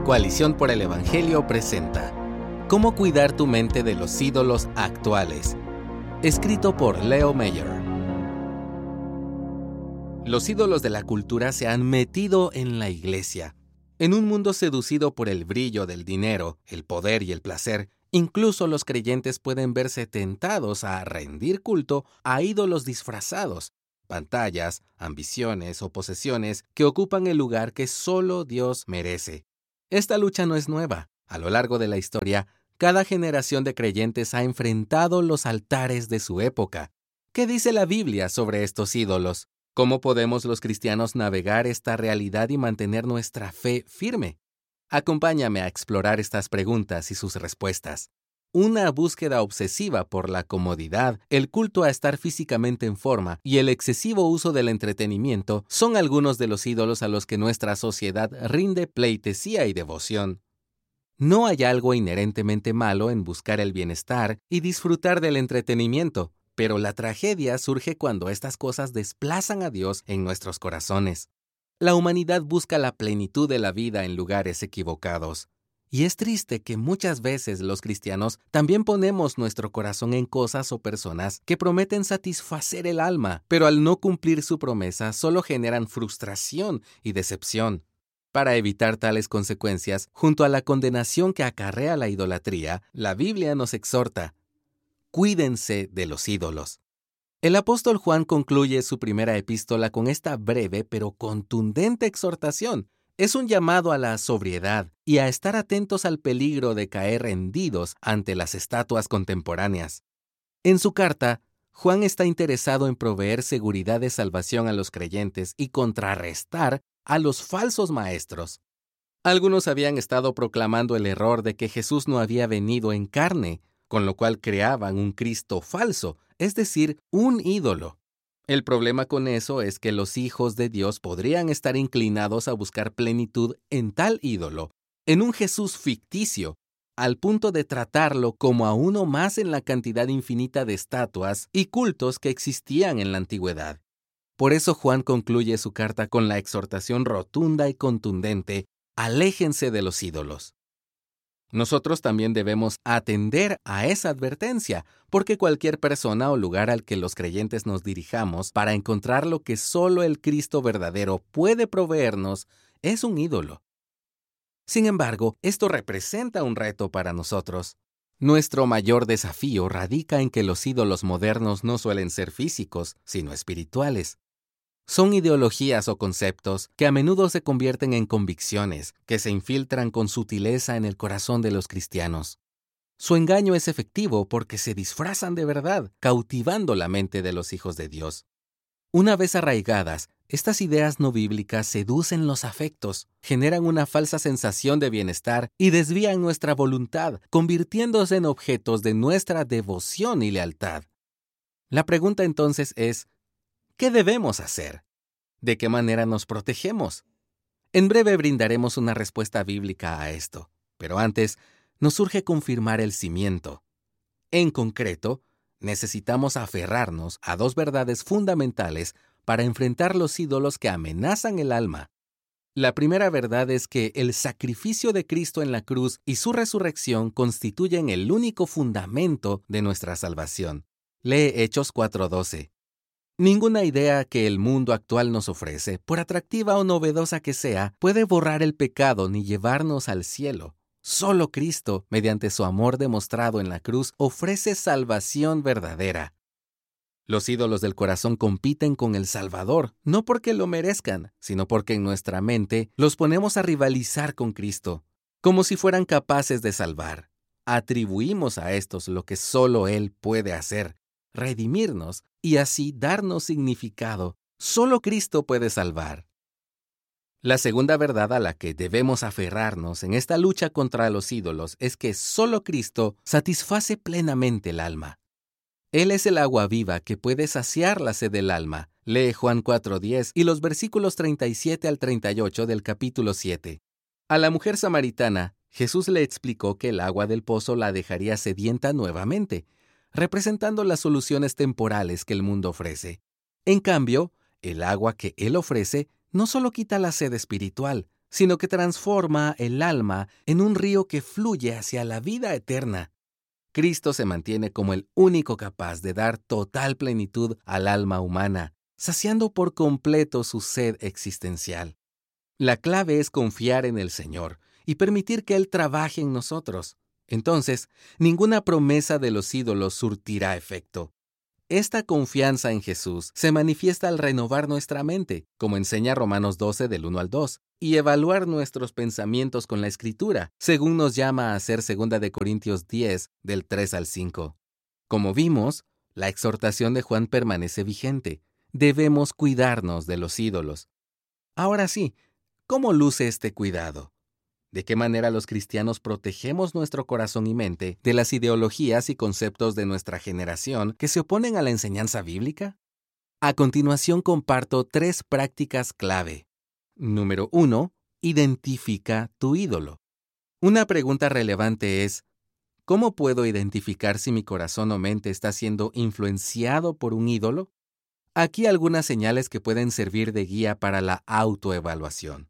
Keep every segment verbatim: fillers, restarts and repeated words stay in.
Coalición por el Evangelio presenta ¿Cómo cuidar tu mente de los ídolos actuales? Escrito por Leo Meyer. Los ídolos de la cultura se han metido en la iglesia. En un mundo seducido por el brillo del dinero, el poder y el placer, incluso los creyentes pueden verse tentados a rendir culto a ídolos disfrazados, pantallas, ambiciones o posesiones que ocupan el lugar que solo Dios merece. Esta lucha no es nueva. A lo largo de la historia, cada generación de creyentes ha enfrentado los altares de su época. ¿Qué dice la Biblia sobre estos ídolos? ¿Cómo podemos los cristianos navegar esta realidad y mantener nuestra fe firme? Acompáñame a explorar estas preguntas y sus respuestas. Una búsqueda obsesiva por la comodidad, el culto a estar físicamente en forma y el excesivo uso del entretenimiento son algunos de los ídolos a los que nuestra sociedad rinde pleitesía y devoción. No hay algo inherentemente malo en buscar el bienestar y disfrutar del entretenimiento, pero la tragedia surge cuando estas cosas desplazan a Dios en nuestros corazones. La humanidad busca la plenitud de la vida en lugares equivocados. Y es triste que muchas veces los cristianos también ponemos nuestro corazón en cosas o personas que prometen satisfacer el alma, pero al no cumplir su promesa solo generan frustración y decepción. Para evitar tales consecuencias, junto a la condenación que acarrea la idolatría, la Biblia nos exhorta: cuídense de los ídolos. El apóstol Juan concluye su primera epístola con esta breve pero contundente exhortación. Es un llamado a la sobriedad y a estar atentos al peligro de caer rendidos ante las estatuas contemporáneas. En su carta, Juan está interesado en proveer seguridad de salvación a los creyentes y contrarrestar a los falsos maestros. Algunos habían estado proclamando el error de que Jesús no había venido en carne, con lo cual creaban un Cristo falso, es decir, un ídolo. El problema con eso es que los hijos de Dios podrían estar inclinados a buscar plenitud en tal ídolo, en un Jesús ficticio, al punto de tratarlo como a uno más en la cantidad infinita de estatuas y cultos que existían en la antigüedad. Por eso Juan concluye su carta con la exhortación rotunda y contundente: aléjense de los ídolos. Nosotros también debemos atender a esa advertencia, porque cualquier persona o lugar al que los creyentes nos dirijamos para encontrar lo que solo el Cristo verdadero puede proveernos es un ídolo. Sin embargo, esto representa un reto para nosotros. Nuestro mayor desafío radica en que los ídolos modernos no suelen ser físicos, sino espirituales. Son ideologías o conceptos que a menudo se convierten en convicciones que se infiltran con sutileza en el corazón de los cristianos. Su engaño es efectivo porque se disfrazan de verdad, cautivando la mente de los hijos de Dios. Una vez arraigadas, estas ideas no bíblicas seducen los afectos, generan una falsa sensación de bienestar y desvían nuestra voluntad, convirtiéndose en objetos de nuestra devoción y lealtad. La pregunta entonces es: ¿qué debemos hacer? ¿De qué manera nos protegemos? En breve brindaremos una respuesta bíblica a esto, pero antes nos urge confirmar el cimiento. En concreto, necesitamos aferrarnos a dos verdades fundamentales para enfrentar los ídolos que amenazan el alma. La primera verdad es que el sacrificio de Cristo en la cruz y su resurrección constituyen el único fundamento de nuestra salvación. Lee Hechos cuatro doce. Ninguna idea que el mundo actual nos ofrece, por atractiva o novedosa que sea, puede borrar el pecado ni llevarnos al cielo. Solo Cristo, mediante su amor demostrado en la cruz, ofrece salvación verdadera. Los ídolos del corazón compiten con el Salvador, no porque lo merezcan, sino porque en nuestra mente los ponemos a rivalizar con Cristo, como si fueran capaces de salvar. Atribuimos a estos lo que solo Él puede hacer: redimirnos y así darnos significado. Solo Cristo puede salvar. La segunda verdad a la que debemos aferrarnos en esta lucha contra los ídolos es que solo Cristo satisface plenamente el alma. Él es el agua viva que puede saciar la sed del alma. Lee Juan cuatro diez y los versículos treinta y siete al treinta y ocho del capítulo siete. A la mujer samaritana, Jesús le explicó que el agua del pozo la dejaría sedienta nuevamente, representando las soluciones temporales que el mundo ofrece. En cambio, el agua que Él ofrece no solo quita la sed espiritual, sino que transforma el alma en un río que fluye hacia la vida eterna. Cristo se mantiene como el único capaz de dar total plenitud al alma humana, saciando por completo su sed existencial. La clave es confiar en el Señor y permitir que Él trabaje en nosotros. Entonces, ninguna promesa de los ídolos surtirá efecto. Esta confianza en Jesús se manifiesta al renovar nuestra mente, como enseña Romanos doce del uno al dos, y evaluar nuestros pensamientos con la Escritura, según nos llama a hacer segunda de Corintios diez del tres al cinco. Como vimos, la exhortación de Juan permanece vigente. Debemos cuidarnos de los ídolos. Ahora sí, ¿cómo luce este cuidado? ¿De qué manera los cristianos protegemos nuestro corazón y mente de las ideologías y conceptos de nuestra generación que se oponen a la enseñanza bíblica? A continuación comparto tres prácticas clave. Número uno. Identifica tu ídolo. Una pregunta relevante es, ¿cómo puedo identificar si mi corazón o mente está siendo influenciado por un ídolo? Aquí algunas señales que pueden servir de guía para la autoevaluación.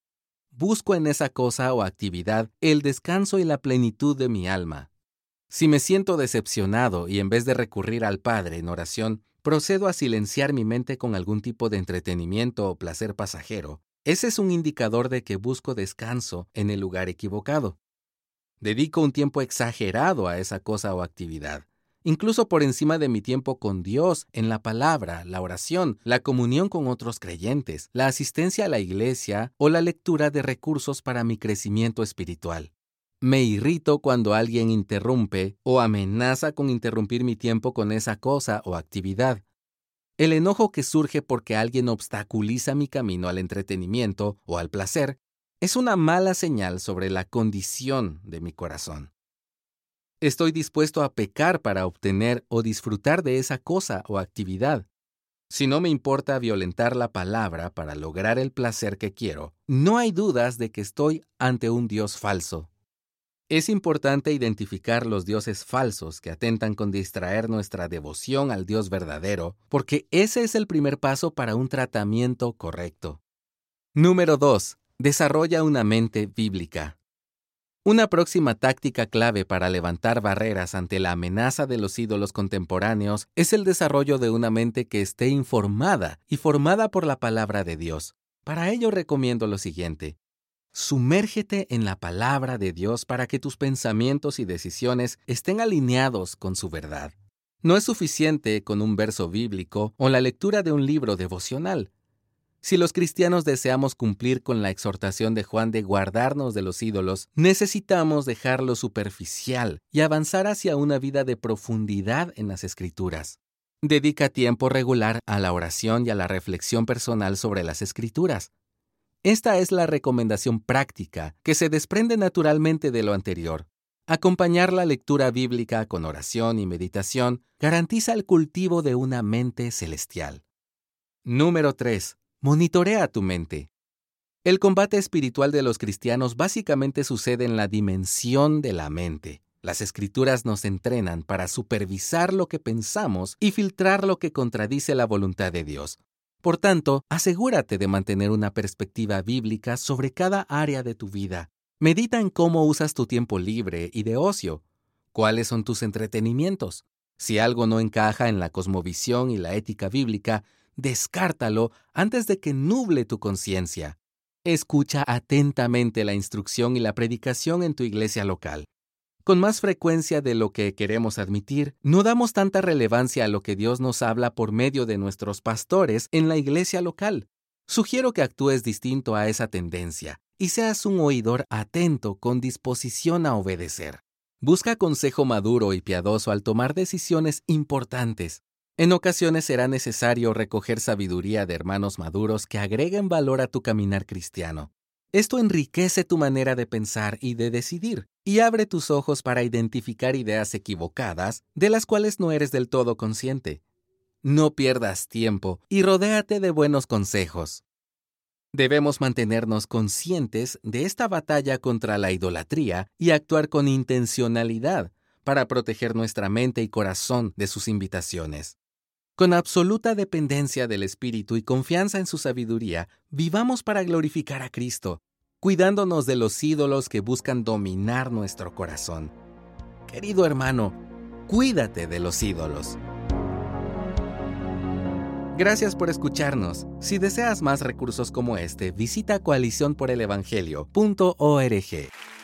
Busco en esa cosa o actividad el descanso y la plenitud de mi alma. Si me siento decepcionado y en vez de recurrir al Padre en oración, procedo a silenciar mi mente con algún tipo de entretenimiento o placer pasajero, ese es un indicador de que busco descanso en el lugar equivocado. Dedico un tiempo exagerado a esa cosa o actividad, incluso por encima de mi tiempo con Dios en la palabra, la oración, la comunión con otros creyentes, la asistencia a la iglesia o la lectura de recursos para mi crecimiento espiritual. Me irrito cuando alguien interrumpe o amenaza con interrumpir mi tiempo con esa cosa o actividad. El enojo que surge porque alguien obstaculiza mi camino al entretenimiento o al placer es una mala señal sobre la condición de mi corazón. Estoy dispuesto a pecar para obtener o disfrutar de esa cosa o actividad. Si no me importa violentar la palabra para lograr el placer que quiero, no hay dudas de que estoy ante un Dios falso. Es importante identificar los dioses falsos que atentan con distraer nuestra devoción al Dios verdadero, porque ese es el primer paso para un tratamiento correcto. Número dos. Desarrolla una mente bíblica. Una próxima táctica clave para levantar barreras ante la amenaza de los ídolos contemporáneos es el desarrollo de una mente que esté informada y formada por la palabra de Dios. Para ello recomiendo lo siguiente. Sumérgete en la palabra de Dios para que tus pensamientos y decisiones estén alineados con su verdad. No es suficiente con un verso bíblico o la lectura de un libro devocional. Si los cristianos deseamos cumplir con la exhortación de Juan de guardarnos de los ídolos, necesitamos dejar lo superficial y avanzar hacia una vida de profundidad en las Escrituras. Dedica tiempo regular a la oración y a la reflexión personal sobre las Escrituras. Esta es la recomendación práctica que se desprende naturalmente de lo anterior. Acompañar la lectura bíblica con oración y meditación garantiza el cultivo de una mente celestial. Número tres. Monitorea tu mente. El combate espiritual de los cristianos básicamente sucede en la dimensión de la mente. Las Escrituras nos entrenan para supervisar lo que pensamos y filtrar lo que contradice la voluntad de Dios. Por tanto, asegúrate de mantener una perspectiva bíblica sobre cada área de tu vida. Medita en cómo usas tu tiempo libre y de ocio. ¿Cuáles son tus entretenimientos? Si algo no encaja en la cosmovisión y la ética bíblica, descártalo antes de que nuble tu conciencia. Escucha atentamente la instrucción y la predicación en tu iglesia local. Con más frecuencia de lo que queremos admitir, no damos tanta relevancia a lo que Dios nos habla por medio de nuestros pastores en la iglesia local. Sugiero que actúes distinto a esa tendencia y seas un oidor atento con disposición a obedecer. Busca consejo maduro y piadoso al tomar decisiones importantes. En ocasiones será necesario recoger sabiduría de hermanos maduros que agreguen valor a tu caminar cristiano. Esto enriquece tu manera de pensar y de decidir, y abre tus ojos para identificar ideas equivocadas de las cuales no eres del todo consciente. No pierdas tiempo y rodéate de buenos consejos. Debemos mantenernos conscientes de esta batalla contra la idolatría y actuar con intencionalidad para proteger nuestra mente y corazón de sus invitaciones. Con absoluta dependencia del Espíritu y confianza en su sabiduría, vivamos para glorificar a Cristo. cuidándonos de los ídolos que buscan dominar nuestro corazón. Querido hermano, cuídate de los ídolos. Gracias por escucharnos. Si deseas más recursos como este, visita coalición por el evangelio punto org.